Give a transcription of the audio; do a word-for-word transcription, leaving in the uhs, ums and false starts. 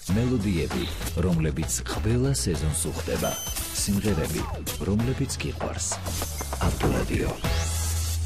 მელოდიები, რომლებიც ყველა სეზონს უხდება. სიმღერები, რომლებიც გიყვარს. ავტორადიო.